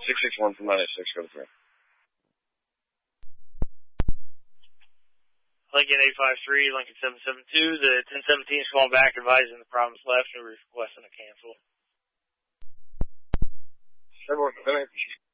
661 for minus 6, go to 3. Lincoln 853, Lincoln 772. The 1017 is calling back, advising the problems left and requesting a cancel. 7-1,